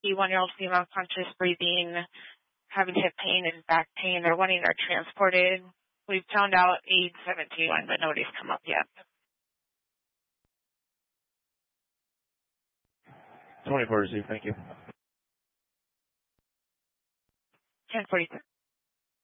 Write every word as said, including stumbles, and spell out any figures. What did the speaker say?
The one-year-old female conscious breathing, having hip pain and back pain. They're wanting her transported. We've found out age seventeen, but nobody's come up yet. twenty-four received, thank you. ten forty-six.